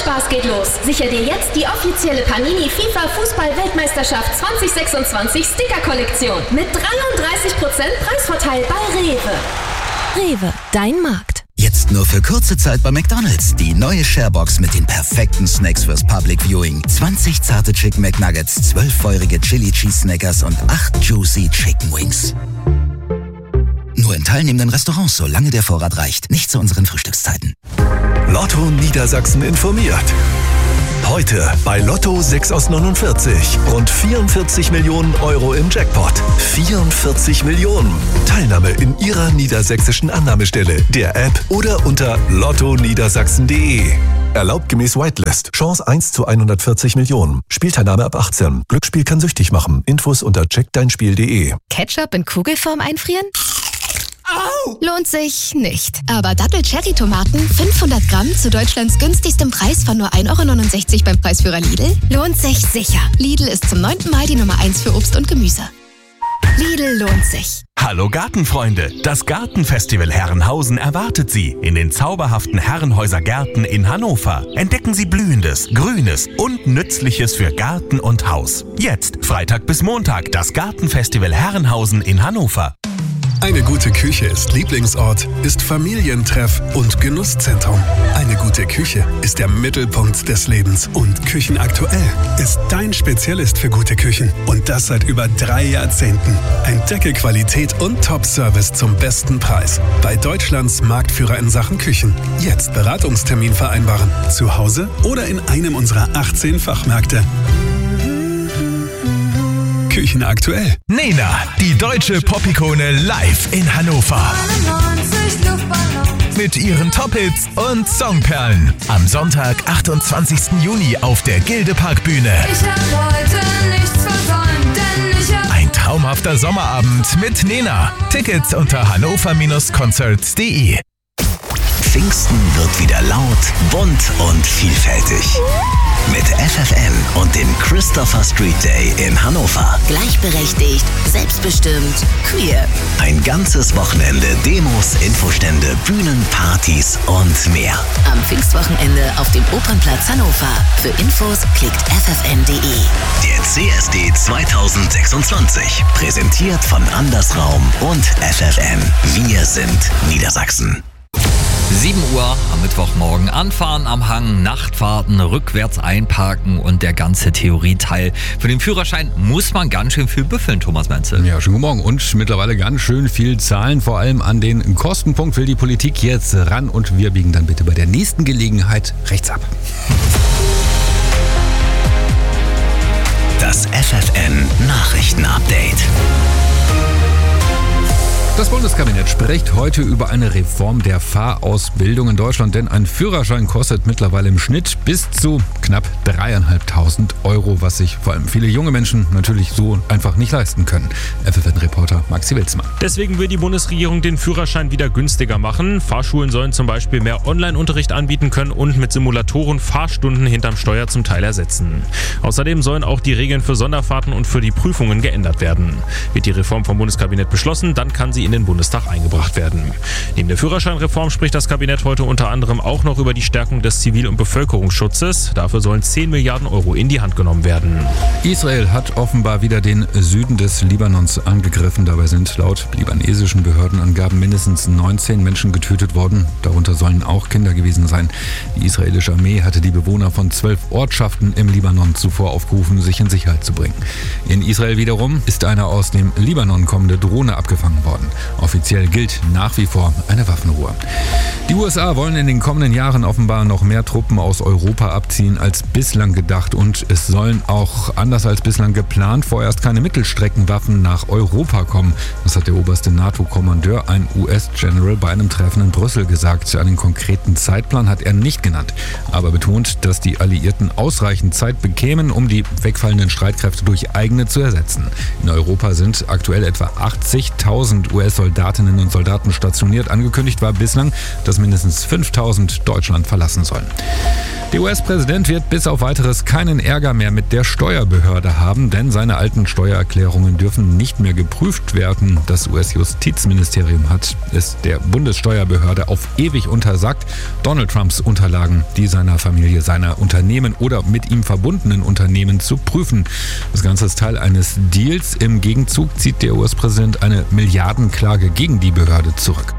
Spaß geht los. Sicher dir jetzt die offizielle Panini FIFA Fußball-Weltmeisterschaft 2026 Sticker-Kollektion mit 33% Preisvorteil bei Rewe. Rewe, dein Markt. Jetzt nur für kurze Zeit bei McDonald's. Die neue Sharebox mit den perfekten Snacks fürs Public Viewing. 20 zarte Chicken McNuggets, 12 feurige Chili Cheese Snackers und 8 Juicy Chicken Wings. Nur in teilnehmenden Restaurants, solange der Vorrat reicht. Nicht zu unseren Frühstückszeiten. Lotto Niedersachsen informiert. Heute bei Lotto 6 aus 49. Rund 44 Millionen Euro im Jackpot. 44 Millionen. Teilnahme in Ihrer niedersächsischen Annahmestelle, der App oder unter lottoniedersachsen.de. Erlaubt gemäß Whitelist. Chance 1 zu 140 Millionen. Spielteilnahme ab 18. Glücksspiel kann süchtig machen. Infos unter checkdeinspiel.de. Ketchup in Kugelform einfrieren? Au! Lohnt sich nicht. Aber Dattel-Cherry-Tomaten 500 Gramm zu Deutschlands günstigstem Preis von nur 1,69 € beim Preisführer Lidl? Lohnt sich sicher. Lidl ist zum 9. Mal die Nummer 1 für Obst und Gemüse. Lidl lohnt sich. Hallo Gartenfreunde, das Gartenfestival Herrenhausen erwartet Sie in den zauberhaften Herrenhäuser Gärten in Hannover. Entdecken Sie Blühendes, Grünes und Nützliches für Garten und Haus. Jetzt, Freitag bis Montag, das Gartenfestival Herrenhausen in Hannover. Eine gute Küche ist Lieblingsort, ist Familientreff und Genusszentrum. Eine gute Küche ist der Mittelpunkt des Lebens. Und Küchenaktuell ist dein Spezialist für gute Küchen. Und das seit über 3 Jahrzehnten. Entdecke Qualität und Top-Service zum besten Preis. Bei Deutschlands Marktführer in Sachen Küchen. Jetzt Beratungstermin vereinbaren. Zu Hause oder in einem unserer 18 Fachmärkte. Küchenaktuell. Nena, die deutsche Pop-Ikone live in Hannover. Mit ihren Top-Hits und Songperlen. Am Sonntag, 28. Juni auf der Gildepark-Bühne. Ich hab heute nichts versäumt, denn ich hab... Ein traumhafter Sommerabend mit Nena. Tickets unter hannover-concerts.de. Pfingsten wird wieder laut, bunt und vielfältig. Mit FFN und dem Christopher Street Day in Hannover. Gleichberechtigt, selbstbestimmt, queer. Ein ganzes Wochenende Demos, Infostände, Bühnen, Partys und mehr. Am Pfingstwochenende auf dem Opernplatz Hannover. Für Infos klickt ffn.de. Der CSD 2026. Präsentiert von Andersraum und FFN. Wir sind Niedersachsen. 7 Uhr am Mittwochmorgen. Anfahren am Hang, Nachtfahrten, rückwärts einparken und der ganze Theorieteil. Für den Führerschein muss man ganz schön viel büffeln, Thomas Menzel. Ja, schönen guten Morgen. Und mittlerweile ganz schön viel zahlen. Vor allem an den Kostenpunkt will die Politik jetzt ran. Und wir biegen dann bitte bei der nächsten Gelegenheit rechts ab. Das FFN Nachrichtenupdate. Das Bundeskabinett spricht heute über eine Reform der Fahrausbildung in Deutschland, denn ein Führerschein kostet mittlerweile im Schnitt bis zu knapp 3.500 €, was sich vor allem viele junge Menschen natürlich so einfach nicht leisten können. FFN-Reporter Maxi Wilsmann. Deswegen will die Bundesregierung den Führerschein wieder günstiger machen. Fahrschulen sollen zum Beispiel mehr Online-Unterricht anbieten können und mit Simulatoren Fahrstunden hinterm Steuer zum Teil ersetzen. Außerdem sollen auch die Regeln für Sonderfahrten und für die Prüfungen geändert werden. Wird die Reform vom Bundeskabinett beschlossen, dann kann sie in den Bundestag eingebracht werden. Neben der Führerscheinreform spricht das Kabinett heute unter anderem auch noch über die Stärkung des Zivil- und Bevölkerungsschutzes. Dafür sollen 10 Milliarden € in die Hand genommen werden. Israel hat offenbar wieder den Süden des Libanons angegriffen. Dabei sind laut libanesischen Behördenangaben mindestens 19 Menschen getötet worden. Darunter sollen auch Kinder gewesen sein. Die israelische Armee hatte die Bewohner von 12 Ortschaften im Libanon zuvor aufgerufen, sich in Sicherheit zu bringen. In Israel wiederum ist eine aus dem Libanon kommende Drohne abgefangen worden. Offiziell gilt nach wie vor eine Waffenruhe. Die USA wollen in den kommenden Jahren offenbar noch mehr Truppen aus Europa abziehen als bislang gedacht. Und es sollen auch, anders als bislang geplant, vorerst keine Mittelstreckenwaffen nach Europa kommen. Das hat der oberste NATO-Kommandeur, ein US-General, bei einem Treffen in Brüssel gesagt. Einen konkreten Zeitplan hat er nicht genannt, aber betont, dass die Alliierten ausreichend Zeit bekämen, um die wegfallenden Streitkräfte durch eigene zu ersetzen. In Europa sind aktuell etwa 80.000 US-Soldatinnen und Soldaten stationiert. Angekündigt war bislang, dass mindestens 5.000 Deutschland verlassen sollen. Der US-Präsident wird bis auf Weiteres keinen Ärger mehr mit der Steuerbehörde haben, denn seine alten Steuererklärungen dürfen nicht mehr geprüft werden. Das US-Justizministerium hat es der Bundessteuerbehörde auf ewig untersagt, Donald Trumps Unterlagen, die seiner Familie, seiner Unternehmen oder mit ihm verbundenen Unternehmen zu prüfen. Das Ganze ist Teil eines Deals. Im Gegenzug zieht der US-Präsident eine Milliardenklage gegen die Behörde zurück.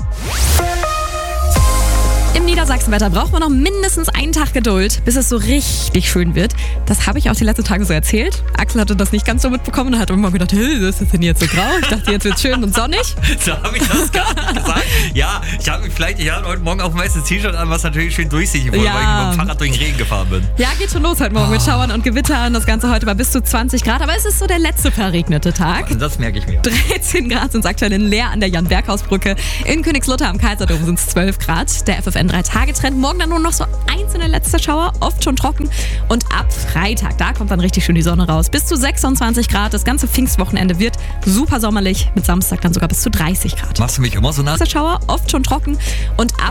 Im Niedersachsenwetter braucht man noch mindestens einen Tag Geduld, bis es so richtig schön wird. Das habe ich auch die letzten Tage so erzählt. Axel hatte das nicht ganz so mitbekommen und hat immer gedacht, was ist das denn jetzt so grau? Ich dachte, jetzt wird es schön und sonnig. So habe ich das gar nicht gesagt. Ja, ich habe heute Morgen auch ein weißes T-Shirt an, was natürlich schön durchsichtig wurde, weil ich mit dem Fahrrad durch den Regen gefahren bin. Ja, geht schon los heute Morgen mit Schauern und Gewittern. Das Ganze heute bei bis zu 20 Grad, aber es ist so der letzte verregnete Tag. Das merke ich mir. 13 Grad sind es aktuell in Leer an der Jan-Berghaus-Brücke. In Königslutter am Kaiserdom sind es 12 Grad. Der FFN 3-Tage-Trend. Morgen dann nur noch so einzelne letzte Schauer, oft schon trocken. Und ab Freitag, da kommt dann richtig schön die Sonne raus. Bis zu 26 Grad. Das ganze Pfingstwochenende wird super sommerlich. Mit Samstag dann sogar bis zu 30 Grad. Machst du mich immer so nass? Schauer, oft schon trocken. Und ab